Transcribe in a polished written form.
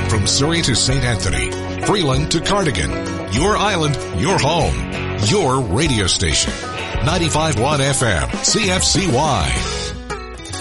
From Surrey to St. Anthony, Freeland to Cardigan, your island, your home, your radio station. 95.1 FM, CFCY.